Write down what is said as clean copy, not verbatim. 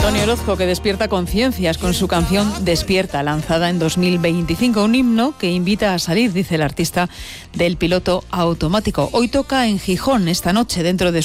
Antonio Orozco, que despierta conciencias con su canción Despierta, lanzada en 2025, un himno que invita a salir, dice el artista, del piloto automático. Hoy toca en Gijón, esta noche, dentro de